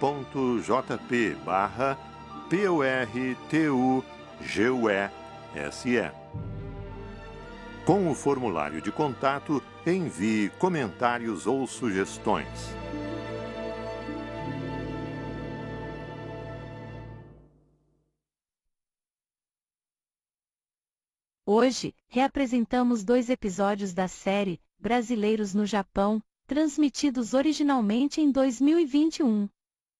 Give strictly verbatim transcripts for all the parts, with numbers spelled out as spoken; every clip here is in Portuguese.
ponto jp barra P U R T U G U E S E. Com o formulário de contato, envie comentários ou sugestões. Hoje, reapresentamos dois episódios da série Brasileiros no Japão, transmitidos originalmente em dois mil e vinte e um.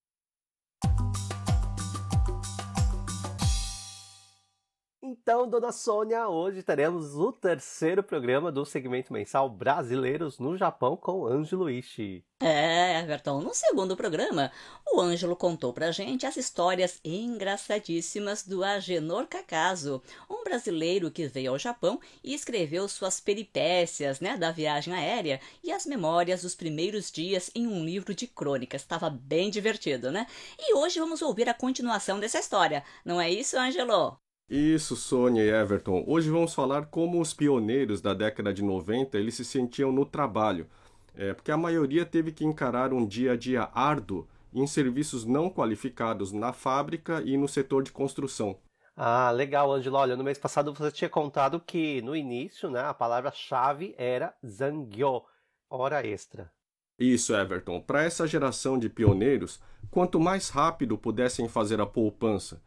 Então, dona Sônia, hoje teremos o terceiro programa do segmento mensal Brasileiros no Japão com Ângelo Ishii. É, Everton, no segundo programa, o Ângelo contou pra gente as histórias engraçadíssimas do Agenor Kakazo, um brasileiro que veio ao Japão e escreveu suas peripécias, né, da viagem aérea e as memórias dos primeiros dias em um livro de crônicas. Estava bem divertido, né? E hoje vamos ouvir a continuação dessa história. Não é isso, Ângelo? Isso, Sônia e Everton. Hoje vamos falar como os pioneiros da década de noventa eles se sentiam no trabalho. É, porque a maioria teve que encarar um dia a dia árduo em serviços não qualificados na fábrica e no setor de construção. Ah, legal, Ângelo. Olha, no mês passado você tinha contado que no início, né, a palavra-chave era zangyo, hora extra. Isso, Everton. Para essa geração de pioneiros, quanto mais rápido pudessem fazer a poupança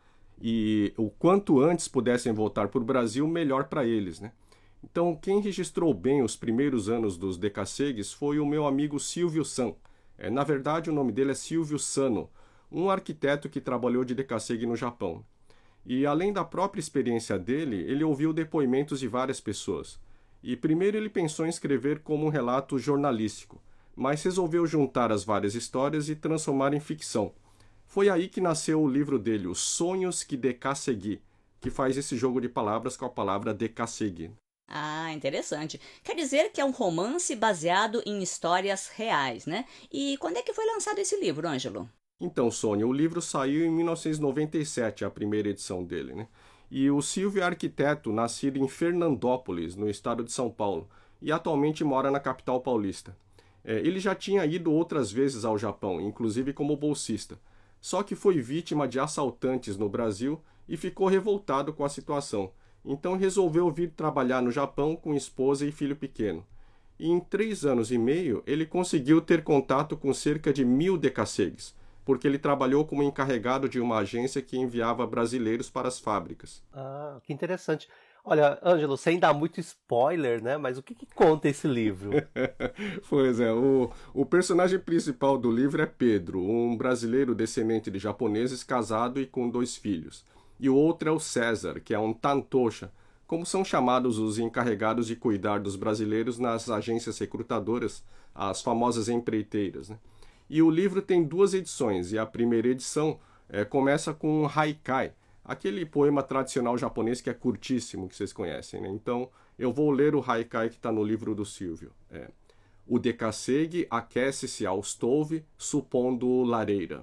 e o quanto antes pudessem voltar para o Brasil, melhor para eles, né? Então, quem registrou bem os primeiros anos dos decassegues foi o meu amigo Silvio San. É, na verdade, o nome dele é Silvio Sano, um arquiteto que trabalhou de decassegue no Japão. E, além da própria experiência dele, ele ouviu depoimentos de várias pessoas. E primeiro ele pensou em escrever como um relato jornalístico, mas resolveu juntar as várias histórias e transformar em ficção. Foi aí que nasceu o livro dele, Os Sonhos que Decassegui, que faz esse jogo de palavras com a palavra decassegue. Ah, interessante. Quer dizer que é um romance baseado em histórias reais, né? E quando é que foi lançado esse livro, Ângelo? Então, Sônia, o livro saiu em mil novecentos e noventa e sete, a primeira edição dele, né? E o Silvio é arquiteto, nascido em Fernandópolis, no estado de São Paulo, e atualmente mora na capital paulista. É, ele já tinha ido outras vezes ao Japão, inclusive como bolsista, só que foi vítima de assaltantes no Brasil e ficou revoltado com a situação. Então resolveu vir trabalhar no Japão com esposa e filho pequeno. E em três anos e meio, ele conseguiu ter contato com cerca de mil decassegues, porque ele trabalhou como encarregado de uma agência que enviava brasileiros para as fábricas. Ah, que interessante. Olha, Ângelo, sem dar muito spoiler, né? Mas o que, que conta esse livro? Pois é, o, o personagem principal do livro é Pedro, um brasileiro descendente de japoneses casado e com dois filhos. E o outro é o César, que é um tantosha, como são chamados os encarregados de cuidar dos brasileiros nas agências recrutadoras, as famosas empreiteiras, né? E o livro tem duas edições, e a primeira edição é, começa com um haikai, aquele poema tradicional japonês que é curtíssimo, que vocês conhecem, né? Então, eu vou ler o haikai que está no livro do Silvio. É, o decassegue aquece-se ao stove, supondo lareira.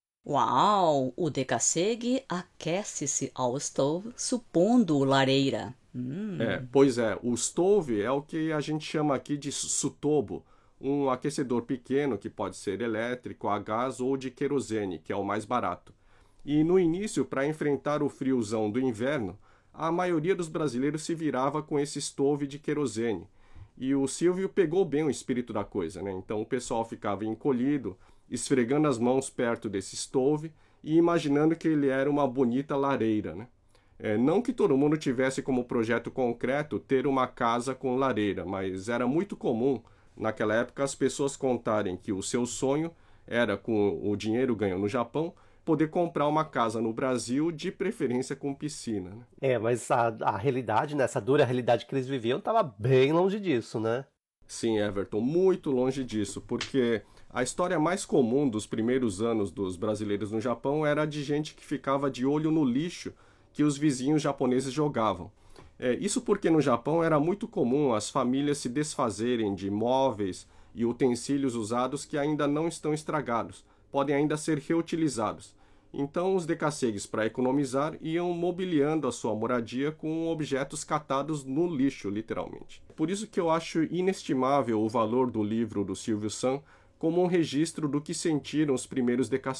Uau! O decassegue aquece-se ao stove, supondo lareira. Hum. É, pois é, o stove é o que a gente chama aqui de sutobo, um aquecedor pequeno que pode ser elétrico, a gás ou de querosene, que é o mais barato. E no início, para enfrentar o friozão do inverno, a maioria dos brasileiros se virava com esse stove de querosene. E o Silvio pegou bem o espírito da coisa, né? Então o pessoal ficava encolhido, esfregando as mãos perto desse stove e imaginando que ele era uma bonita lareira, né? É, não que todo mundo tivesse como projeto concreto ter uma casa com lareira, mas era muito comum, naquela época, as pessoas contarem que o seu sonho era, com o dinheiro ganho no Japão, poder comprar uma casa no Brasil, de preferência com piscina, né? É, mas a, a realidade, né, essa dura realidade que eles viviam, estava bem longe disso, né? Sim, Everton, muito longe disso, porque a história mais comum dos primeiros anos dos brasileiros no Japão era a de gente que ficava de olho no lixo que os vizinhos japoneses jogavam. É, isso porque no Japão era muito comum as famílias se desfazerem de móveis e utensílios usados que ainda não estão estragados, podem ainda ser reutilizados. Então os decassegues, para economizar, iam mobiliando a sua moradia com objetos catados no lixo, literalmente. Por isso que eu acho inestimável o valor do livro do Silvio San como um registro do que sentiram os primeiros decassegues.